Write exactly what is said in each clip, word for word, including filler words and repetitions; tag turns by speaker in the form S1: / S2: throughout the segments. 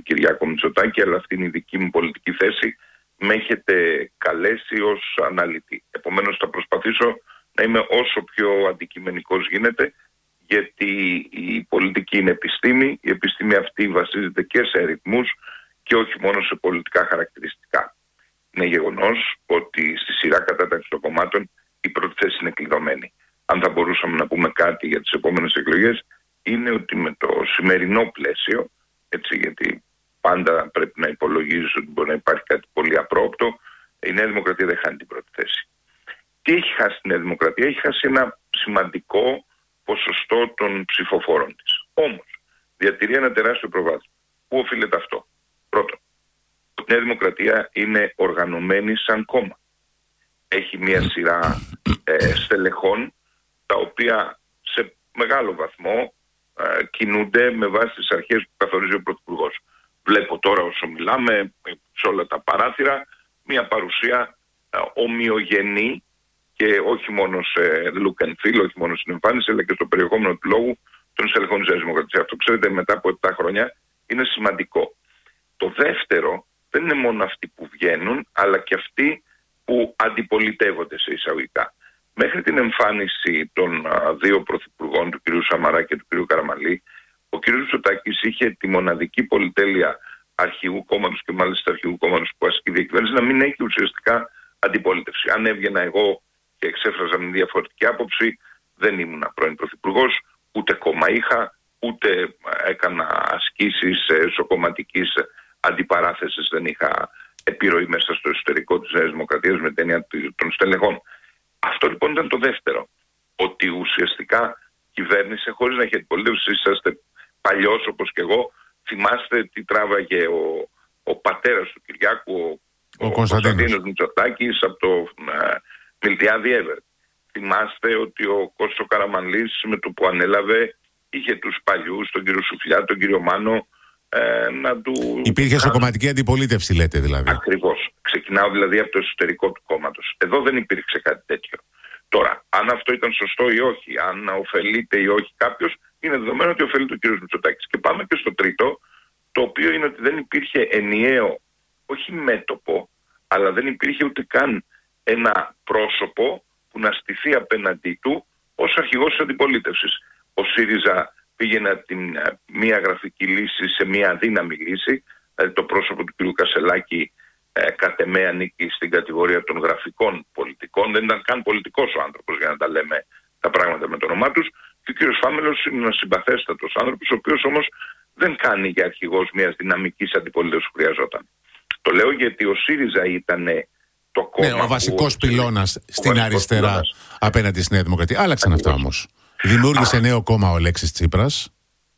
S1: Κυριάκο Μητσοτάκη, αλλά αυτή είναι η δική μου πολιτική θέση. Με έχετε καλέσει ως αναλυτή. Επομένως θα προσπαθήσω να είμαι όσο πιο αντικειμενικός γίνεται, γιατί η πολιτική είναι επιστήμη. Η επιστήμη αυτή βασίζεται και σε αριθμούς και όχι μόνο σε πολιτικά χαρακτηριστικά. Είναι γεγονός ότι στη σειρά κατάταξη των κομμάτων η πρώτη θέση είναι κλειδωμένη. Αν θα μπορούσαμε να πούμε κάτι για τις επόμενες εκλογές, είναι ότι με το σημερινό πλαίσιο, έτσι, γιατί πάντα πρέπει να υπολογίζεις ότι μπορεί να υπάρχει κάτι πολύ απρόοπτο, η Νέα Δημοκρατία δεν χάνει την πρώτη θέση. Τι έχει χάσει η Νέα Δημοκρατία? Έχει χάσει ένα σημαντικό ποσοστό των ψηφοφόρων της. Όμως, διατηρεί ένα τεράστιο προβάδισμα. Πού οφείλεται αυτό? Πρώτον, η Νέα Δημοκρατία είναι οργανωμένη σαν κόμμα. Έχει μια σειρά ε, στελεχών, τα οποία σε μεγάλο βαθμό ε, κινούνται με βάση τις αρχές που καθορίζει ο Πρωθυπουργός. Βλέπω τώρα όσο μιλάμε, σε όλα τα παράθυρα, μια παρουσία ε, ομοιογενή και όχι μόνο σε look and feel, όχι μόνο στην εμφάνιση, αλλά και στο περιεχόμενο του λόγου των στελεχών της Δημοκρατίας. Αυτό, ξέρετε, μετά από επτά χρόνια είναι σημαντικό. Το δεύτερο δεν είναι μόνο αυτοί που βγαίνουν, αλλά και αυτοί που αντιπολιτεύονται σε εισαγωγικά. Μέχρι την εμφάνιση των α, δύο πρωθυπουργών, του κ. Σαμαρά και του κ. Καραμανλή, ο κ. Μητσοτάκης είχε τη μοναδική πολυτέλεια αρχηγού κόμματος και μάλιστα αρχηγού κόμματος που ασκεί διακυβέρνηση να μην έχει ουσιαστικά αντιπολίτευση. Αν έβγαινα εγώ και εξέφραζα μια διαφορετική άποψη, δεν ήμουν πρώην πρωθυπουργός, ούτε κόμμα είχα, ούτε έκανα ασκήσεις εσωκομματικής αντιπαράθεσης, δεν είχα επιρροή μέσα στο εσωτερικό της Νέας Δημοκρατίας με την έννοια των στελεχών. Αυτό λοιπόν ήταν το δεύτερο. Ότι ουσιαστικά κυβέρνησε χωρίς να έχει αντιπολίτευση. Είσαστε παλιός όπως και εγώ. Θυμάστε τι τράβαγε ο, ο πατέρας του Κυριάκου, ο, ο Κωνσταντίνος Μητσοτάκης, από το ε, Μιλτιάδη Εύερ. Θυμάστε ότι ο Κώστος Καραμανλής με το που ανέλαβε είχε τους παλιούς, τον κύριο Σουφλιά, τον κύριο Μάνο, ε, να του...
S2: Υπήρχε εσωκομματική αντιπολίτευση, λέτε δηλαδή.
S1: Ακριβώς. Ξεκινάω δηλαδή από το εσωτερικό του κόμματος. Εδώ δεν υπήρξε κάτι τέτοιο. Τώρα, αν αυτό ήταν σωστό ή όχι, αν ωφελείται ή όχι κάποιος, είναι δεδομένο ότι ωφελείται ο κύριος Μητσοτάκης. Και πάμε και στο τρίτο, το οποίο είναι ότι δεν υπήρχε ενιαίο, όχι μέτωπο, αλλά δεν υπήρχε ούτε καν ένα πρόσωπο που να στηθεί απέναντί του ως αρχηγός της αντιπολίτευσης. Ο ΣΥΡΙΖΑ πήγαινε από την μία γραφική λύση σε μία αδύναμη λύση, δηλαδή το πρόσωπο του κ. Κασελάκη ε, κατ' εμέ ανήκει στην κατηγορία των γραφικών πολιτικών, δεν ήταν καν πολιτικός ο άνθρωπος για να τα λέμε τα πράγματα με το όνομά τους, και ο κ. Φάμελος είναι ένας συμπαθέστατος άνθρωπος, ο οποίος όμως δεν κάνει για αρχηγός μιας δυναμικής αντιπολίτευσης που χρειαζόταν. Το λέω γιατί ο ΣΥΡΙΖΑ ήταν το κόμμα.
S2: Ναι, ο βασικός πυλώνας στην αριστερά πυλώνας απέναντι στη Νέα Δημοκρατία. Άλλαξαν αυτά όμως. Δημιούργησε Α. νέο κόμμα ο Αλέξης Τσίπρας.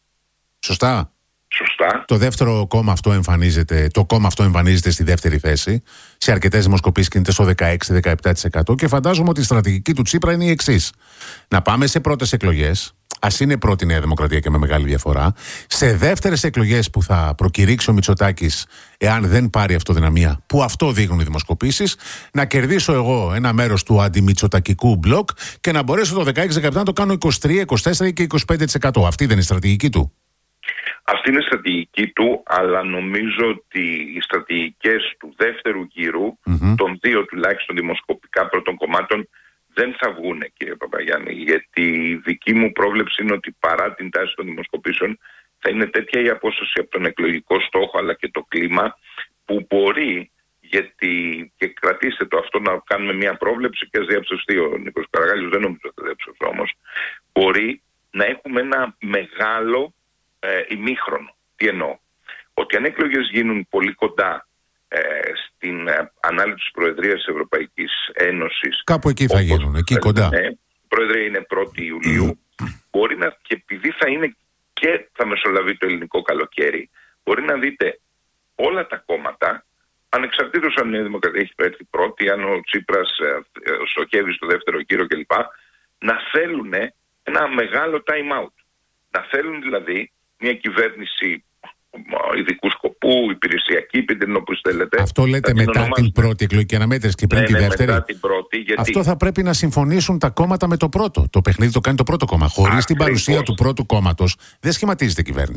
S2: Σωστά.
S1: Σωστά.
S2: Το δεύτερο κόμμα αυτό εμφανίζεται, το κόμμα αυτό εμφανίζεται στη δεύτερη θέση. Σε αρκετές δημοσκοπήσεις κινείται στο δεκαέξι με δεκαεπτά τοις εκατό και φαντάζομαι ότι η στρατηγική του Τσίπρα είναι η εξής. Να πάμε σε πρώτες εκλογές. Ας είναι πρώτη Νέα Δημοκρατία και με μεγάλη διαφορά. Σε δεύτερες εκλογές που θα προκηρύξει ο Μητσοτάκης, εάν δεν πάρει αυτοδυναμία, που αυτό δείχνουν οι δημοσκοπήσεις, να κερδίσω εγώ ένα μέρος του αντιμητσοτακικού μπλοκ και να μπορέσω το δεκαέξι δεκαεπτά να το κάνω είκοσι τρία, είκοσι τέσσερα και είκοσι πέντε τοις εκατό. Αυτή δεν είναι η στρατηγική του?
S1: Αυτή είναι η στρατηγική του, αλλά νομίζω ότι οι στρατηγικές του δεύτερου γύρου, mm-hmm. των δύο τουλάχιστον δημοσκοπικά πρώτων κομμάτων, δεν θα βγούνε, κύριε Παπαγιάννη, γιατί η δική μου πρόβλεψη είναι ότι παρά την τάση των δημοσκοπήσεων θα είναι τέτοια η απόσταση από τον εκλογικό στόχο αλλά και το κλίμα που μπορεί, γιατί, και κρατήστε το αυτό να κάνουμε μια πρόβλεψη και ας διαψευστεί ο Νίκος Καραγάλιος, δεν νομίζω ότι θα διαψευστεί όμως, μπορεί να έχουμε ένα μεγάλο ε, ημίχρονο. Τι εννοώ? Ότι αν εκλογές γίνουν πολύ κοντά Ε, στην ε, ανάληψη της Προεδρίας της Ευρωπαϊκής Ένωσης,
S2: κάπου εκεί θα γίνουν, εκεί κοντά.
S1: Ναι, η Προεδρία είναι πρώτη Ιουλίου. Μπορεί να, και επειδή θα είναι και θα μεσολαβεί το ελληνικό καλοκαίρι, μπορεί να δείτε όλα τα κόμματα, ανεξαρτήτως αν η Δημοκρατία έχει έρθει πρώτη, αν ο Τσίπρας ε, ε, στοχεύει στο δεύτερο γύρο κλπ, να θέλουν ένα μεγάλο time out. Να θέλουν δηλαδή μια κυβέρνηση ειδικού σκοπού, υπηρεσιακή, πείτε την όπως θέλετε.
S2: Αυτό λέτε μετά την, την πρώτη εκλογική αναμέτρηση και πριν
S1: ναι,
S2: τη
S1: ναι,
S2: δεύτερη.
S1: Μετά την πρώτη, γιατί...
S2: Αυτό θα πρέπει να συμφωνήσουν τα κόμματα με το πρώτο. Το παιχνίδι το κάνει το πρώτο κόμμα. Χωρίς την παρουσία του πρώτου κόμματος δεν σχηματίζεται κυβέρνηση.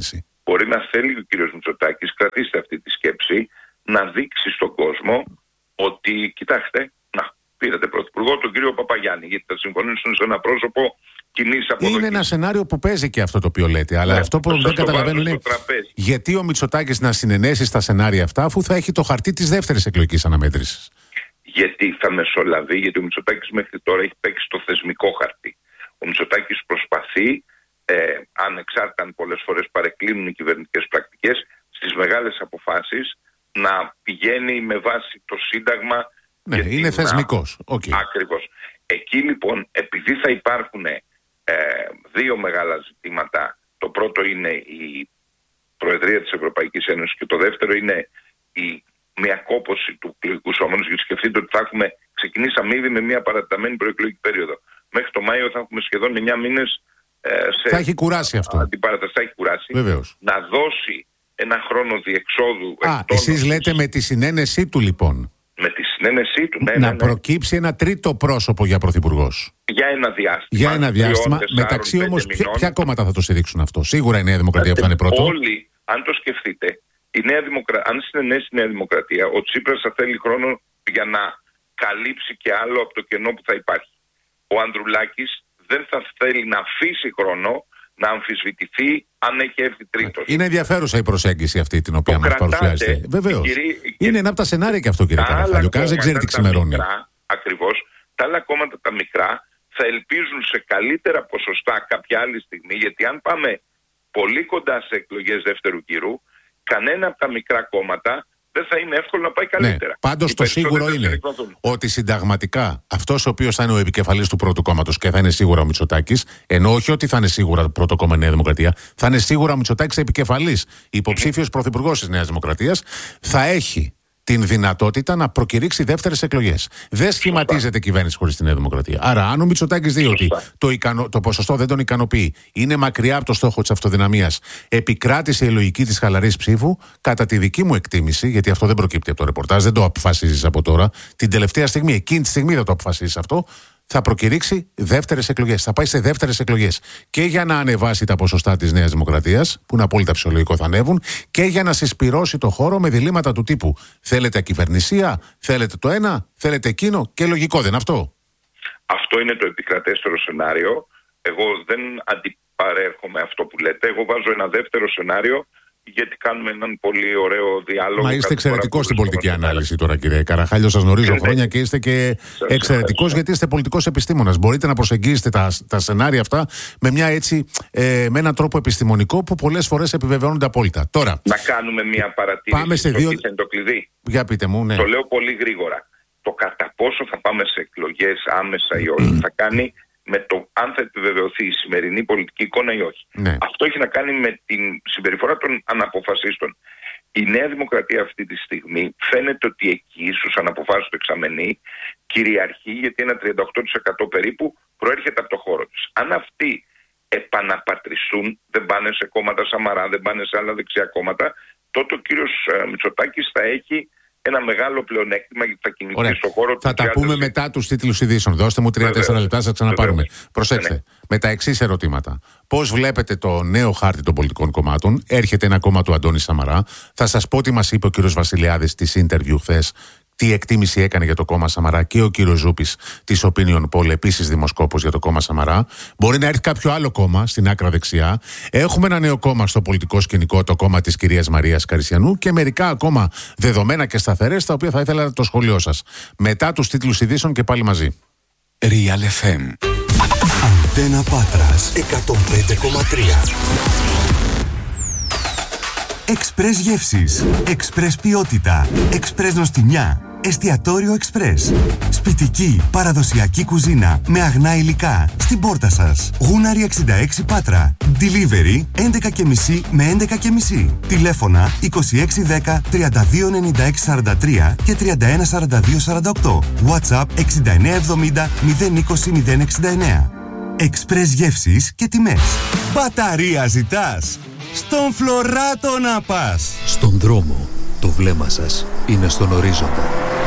S1: μπορεί να θέλει ο κύριος Μητσοτάκης, κρατήστε αυτή τη σκέψη, να δείξει στον κόσμο ότι, κοιτάξτε, να πήρατε πρωθυπουργό τον κύριο Παπαγιάννη, γιατί θα συμφωνήσουν σε ένα πρόσωπο κοινής αποδοχής.
S2: Είναι ένα σενάριο που παίζει και αυτό το οποίο λέτε, αλλά ναι, αυτό που δεν καταλαβαίνω είναι γιατί ο Μητσοτάκης να συνενέσει στα σενάρια αυτά, αφού θα έχει το χαρτί της δεύτερης εκλογικής αναμέτρησης.
S1: Γιατί θα μεσολαβεί, γιατί ο Μητσοτάκης μέχρι τώρα έχει παίξει το θεσμικό χαρτί. Ο Μητσοτάκης προσπαθεί, ε, ανεξάρτητα αν πολλές φορές παρεκκλίνουν οι κυβερνητικές πρακτικές, στις μεγάλες αποφάσεις να πηγαίνει με βάση το Σύνταγμα.
S2: Ναι, είναι θεσμικός. Okay.
S1: Ακριβώς. Εκεί λοιπόν, επειδή θα υπάρχουν ε, δύο μεγάλα ζητήματα, το πρώτο είναι η Προεδρία της Ευρωπαϊκής Ένωσης και το δεύτερο είναι η, μια κόπωση του εκλογικού σώματος, γιατί σκεφτείτε ότι θα έχουμε, ξεκινήσαμε ήδη με μια παρατεταμένη προεκλογική περίοδο. Μέχρι το Μάιο θα έχουμε σχεδόν εννιά μήνες ε, σε
S2: θα έχει κουράσει αυτό.
S1: Αντιπαράταση, θα έχει κουράσει.
S2: Βεβαίως.
S1: Να δώσει ένα χρόνο διεξόδου.
S2: Α, εσείς λέτε με τη συνένεσή του λοιπόν.
S1: Με τη συνένεσή του, ναι,
S2: να
S1: ναι, ναι.
S2: προκύψει ένα τρίτο πρόσωπο για πρωθυπουργός.
S1: Για ένα διάστημα.
S2: Για ένα διάστημα. Τριών, μεταξύ όμως, ποια, ποια κόμματα θα το στηρίξουν αυτό? Σίγουρα η Νέα Δημοκρατία που θα είναι πρώτο.
S1: Όλοι, αν το σκεφτείτε, η Νέα Δημοκρα... αν συνενέσει η Νέα Δημοκρατία, ο Τσίπρας θα θέλει χρόνο για να καλύψει και άλλο από το κενό που θα υπάρχει. Ο Ανδρουλάκης δεν θα θέλει να αφήσει χρόνο να αμφισβητηθεί αν έχει έρθει τρίτος.
S2: Είναι ενδιαφέρουσα η προσέγγιση αυτή την οποία μας παρουσιάζεται. Βεβαίως. Κυρί... Είναι ένα από τα σενάρια και αυτό, κύριε Καραχάλιο. Κανείς δεν ξέρει τι ξημερώνει.
S1: Ακριβώς. Τα άλλα κόμματα τα μικρά θα ελπίζουν σε καλύτερα ποσοστά κάποια άλλη στιγμή, γιατί αν πάμε πολύ κοντά σε εκλογές δεύτερου γύρου, κανένα από τα μικρά κόμματα δεν θα είναι εύκολο να πάει καλύτερα.
S2: Ναι, πάντως το σίγουρο είναι ότι συνταγματικά αυτός ο οποίος θα είναι ο επικεφαλής του πρώτου κόμματος και θα είναι σίγουρα ο Μητσοτάκης, ενώ όχι ότι θα είναι σίγουρα το πρώτο κόμμα Νέα Δημοκρατία, θα είναι σίγουρα ο Μητσοτάκης επικεφαλής, υποψήφιος πρωθυπουργός της Νέας Δημοκρατίας, θα έχει την δυνατότητα να προκηρύξει δεύτερες εκλογές. Δεν σχηματίζεται κυβέρνηση χωρίς τη Νέα Δημοκρατία. Άρα, αν ο Μητσοτάκης δει ότι το, ικανο, το ποσοστό δεν τον ικανοποιεί, είναι μακριά από το στόχο της αυτοδυναμίας, επικράτησε η λογική της χαλαρής ψήφου, κατά τη δική μου εκτίμηση, γιατί αυτό δεν προκύπτει από το ρεπορτάζ, δεν το αποφασίζεις από τώρα, την τελευταία στιγμή, εκείνη τη στιγμή θα το αποφασίσεις αυτό, θα προκηρύξει δεύτερες εκλογές. Θα πάει σε δεύτερες εκλογές. Και για να ανεβάσει τα ποσοστά της Νέας Δημοκρατίας, που είναι απόλυτα φυσιολογικό θα ανέβουν, και για να συσπυρώσει το χώρο με διλήμματα του τύπου. Θέλετε ακυβερνησία, θέλετε το ένα, θέλετε εκείνο, και λογικό δεν αυτό?
S1: Αυτό είναι το επικρατέστερο σενάριο. Εγώ δεν αντιπαρέρχομαι αυτό που λέτε. Εγώ βάζω ένα δεύτερο σενάριο, γιατί κάνουμε έναν πολύ ωραίο διάλογο.
S2: Μα είστε εξαιρετικός στην πολιτική ανάλυση τώρα, κύριε Καραχάλιο. Σας γνωρίζω χρόνια και είστε και εξαιρετικός, γιατί είστε πολιτικός επιστήμονας. Μπορείτε να προσεγγίσετε τα, τα σενάρια αυτά με, μια έτσι, ε, με έναν τρόπο επιστημονικό που πολλές φορές επιβεβαιώνονται απόλυτα. Τώρα,
S1: να κάνουμε μια παρατήρηση.
S2: Πάμε σε δύο...
S1: είναι το κλειδί.
S2: Για πείτε μου, ναι.
S1: Το λέω πολύ γρήγορα. Το κατά πόσο θα πάμε σε εκλογές άμεσα ή όχι θα κάνει με το αν θα επιβεβαιωθεί η σημερινή πολιτική εικόνα ή όχι.
S2: Ναι.
S1: Αυτό έχει να κάνει με την συμπεριφορά των αναποφασίστων. Η Νέα Δημοκρατία αυτή τη στιγμή φαίνεται ότι εκεί στους αναποφάσεις του εξαμενή κυριαρχεί, γιατί ένα τριάντα οκτώ τοις εκατό περίπου προέρχεται από το χώρο της. Αν αυτοί επαναπατριστούν, δεν πάνε σε κόμματα Σαμαρά, δεν πάνε σε άλλα δεξιά κόμματα, τότε ο κύριος Μητσοτάκης θα έχει ένα μεγάλο πλεονέκτημα, γιατί θα κινηθεί
S2: Ωραία.
S1: στον χώρο του.
S2: Θα τα πούμε μετά τους τίτλους ειδήσεων. Δώστε μου τρία τέσσερα λεπτά, θα ξαναπάρουμε. Προσέξτε, ναι. με τα εξής ερωτήματα. Πώς βλέπετε το νέο χάρτη των πολιτικών κομμάτων? Έρχεται ένα κόμμα του Αντώνη Σαμαρά. Θα σας πω τι μας είπε ο κύριος Βασιλιάδης στη interview χθες. Τι εκτίμηση έκανε για το κόμμα Σαμαρά και ο κύριος Ζούπης της Opinion Poll, επίσης δημοσκόπος για το κόμμα Σαμαρά. Μπορεί να έρθει κάποιο άλλο κόμμα στην άκρα δεξιά. Έχουμε ένα νέο κόμμα στο πολιτικό σκηνικό, το κόμμα της κυρίας Μαρίας Καρισιανού, και μερικά ακόμα δεδομένα και σταθερές, τα οποία θα ήθελα το σχόλιο σας. Μετά τους τίτλους ειδήσεων και πάλι μαζί.
S3: Real εφ εμ. Αντένα Πάτρας εκατόν πέντε κόμμα τρία. Εξπρές γεύσεις, εξπρές ποιότητα, εξπρές νοστιμιά, εστιατόριο εξπρές. Σπιτική, παραδοσιακή κουζίνα με αγνά υλικά στην πόρτα σας. Γούναρη εξήντα έξι Πάτρα. Delivery έντεκα και μισή με έντεκα και μισή. Τηλέφωνα είκοσι έξι δέκα τριάντα δύο ενενήντα έξι σαράντα τρία και τριάντα ένα σαράντα δύο σαράντα οκτώ. WhatsApp εξήντα εννέα εβδομήντα μηδέν είκοσι μηδέν εξήντα εννέα. Εξπρές γεύσεις και τιμές. Μπαταρία ζητάς? Στον Φλωράτο να πας.
S4: Στον δρόμο το βλέμμα σας είναι στον ορίζοντα.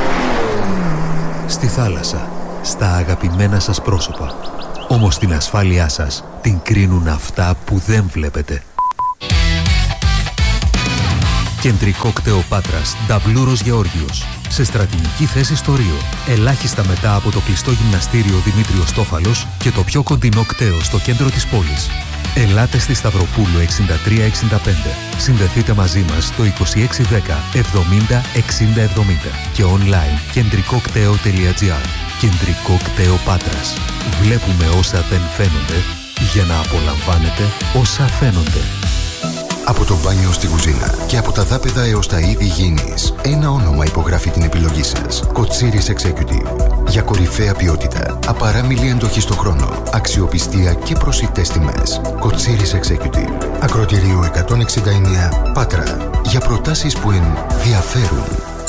S4: Στη θάλασσα, στα αγαπημένα σας πρόσωπα. Όμως την ασφάλειά σας την κρίνουν αυτά που δεν βλέπετε. Κεντρικό κτέο Πάτρας, Νταβλούρος Γεώργιος. Σε στρατηγική θέση στο Ρίο. Ελάχιστα μετά από το κλειστό γυμναστήριο Δημήτριος Τόφαλος και το πιο κοντινό κτέο στο κέντρο της πόλης. Ελάτε στη Σταυροπούλου εξήντα τρία εξήντα πέντε. Συνδεθείτε μαζί μας στο είκοσι έξι δέκα εβδομήντα εξήντα εβδομήντα και online κεντρικόκτέο τελεία τζι άρ. Κεντρικό κτέο Πάτρας. Βλέπουμε όσα δεν φαίνονται για να απολαμβάνετε όσα φαίνονται.
S5: Από το μπάνιο στη κουζίνα και από τα δάπεδα έως τα είδη γήινης, ένα όνομα υπογράφει την επιλογή σας. Κοτσίρις Executive. Για κορυφαία ποιότητα, απαράμιλη εντοχή στο χρόνο, αξιοπιστία και προσιτές τιμές. Κοτσίρις Executive. Ακροτηρίου εκατόν εξήντα εννέα, Πάτρα. Για προτάσεις που ενδιαφέρουν.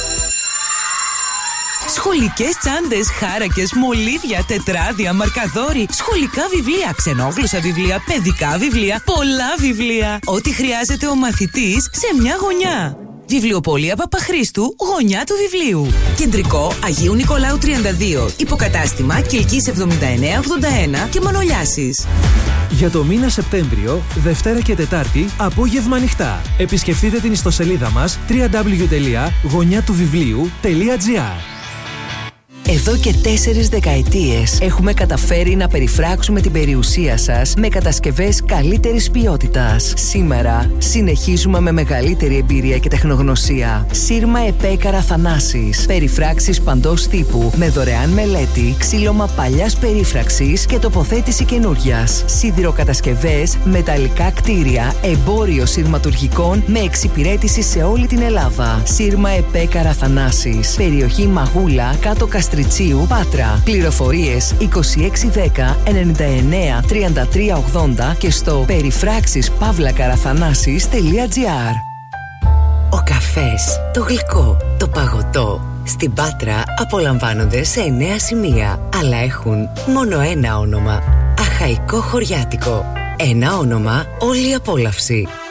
S6: Σχολικές τσάντες, χάρακες, μολύβια, τετράδια, μαρκαδόροι, σχολικά βιβλία, ξενόγλωσσα βιβλία, παιδικά βιβλία, πολλά βιβλία. Ό,τι χρειάζεται ο μαθητής σε μια γωνιά. Βιβλιοπωλεία Παπαχρήστου, γωνιά του βιβλίου. Κεντρικό Αγίου Νικολάου τριάντα δύο. Υποκατάστημα Κιλκής εβδομήντα εννέα ογδόντα ένα και Μανολιάσης.
S7: Για το μήνα Σεπτέμβριο, Δευτέρα και Τετάρτη, απόγευμα ανοιχτά. Επισκεφτείτε την ιστοσελίδα μας double-u double-u double-u τελεία γωνιά του βιβλίου τελεία τζι άρ.
S6: Εδώ και τέσσερις δεκαετίες έχουμε καταφέρει να περιφράξουμε την περιουσία σας με κατασκευές καλύτερης ποιότητας. Σήμερα συνεχίζουμε με μεγαλύτερη εμπειρία και τεχνογνωσία. Σύρμα Επέκαρα Θανάσης. Περιφράξεις παντός τύπου με δωρεάν μελέτη, ξύλωμα παλιάς περίφραξης και τοποθέτηση καινούριας. Σιδηροκατασκευές, μεταλλικά κτίρια, εμπόριο σειρματουργικών με εξυπηρέτηση σε όλη την Ελλάδα. Σύρμα Επέκαρα Θανάσης. Περιοχή Μαγούλα, κάτω Καστριτσίου, Πάτρα. Πληροφορίες είκοσι έξι δέκα ενενήντα εννέα τριάντα τρία ογδόντα και στο περιφράξεις παύλα καραθανάσης τελεία τζι άρ. Ο καφές, το γλυκό, το παγωτό στην Πάτρα απολαμβάνονται σε εννέα σημεία, αλλά έχουν μόνο ένα όνομα. Αχαϊκό Χωριάτικο. Ένα όνομα, όλη η απόλαυση.